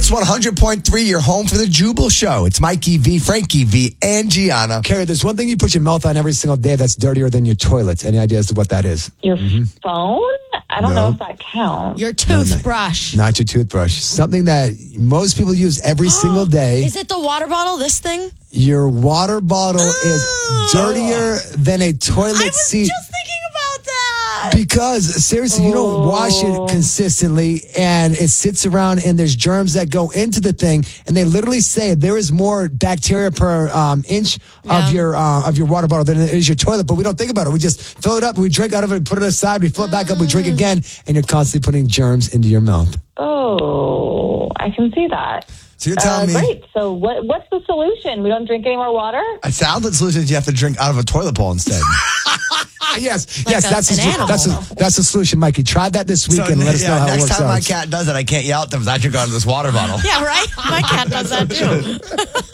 Hits 100.3, your home for the Jubal Show. It's Mikey V, Frankie V, and Gianna. Carrie, there's one thing you put your mouth on every single day that's dirtier than your toilet. Any ideas of what that is? Your phone? I don't know if that counts. Your toothbrush. Not your toothbrush. Something that most people use every single day. Is it the water bottle, this thing? Your water bottle is dirtier than a toilet seat. Just thinking about that. Because seriously, you don't wash it consistently and it sits around and there's germs that go into the thing. And they literally say there is more bacteria per inch of your water bottle than it is your toilet. But we don't think about it. We just fill it up, we drink out of it, put it aside, we fill it back up, we drink again, and you're constantly putting germs into your mouth. Oh, I can see that. So you're telling me... Great. So what's the solution? We don't drink any more water? It sounds like the solution is you have to drink out of a toilet bowl instead. Yes, Like that's an the solution, Mikey. Try that this week and let us know how it works out. Next time my cat does it, I can't yell at them because I drink out of this water bottle. Yeah, right? My cat does that too.